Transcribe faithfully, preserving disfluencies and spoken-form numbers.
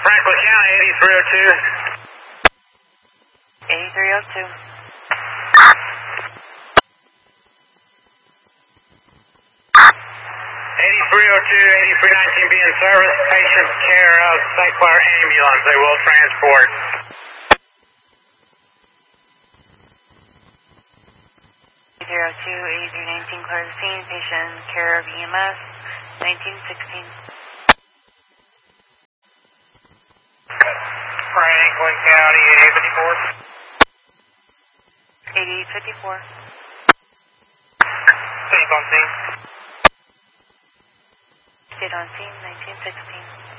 Franklin County, eighty-three oh two. eighty-three oh two. eighty-three oh two, eighty-three nineteen be in service. Patient care of Saint Clair ambulance. They will transport. eighty-three oh two, eighty-three nineteen clear the scene. Patient care of E M S. nineteen sixteen. Franklin County, eighty-eight fifty-four. eighty-eight fifty-four. Safe on scene. Stayed on scene, nineteen sixteen.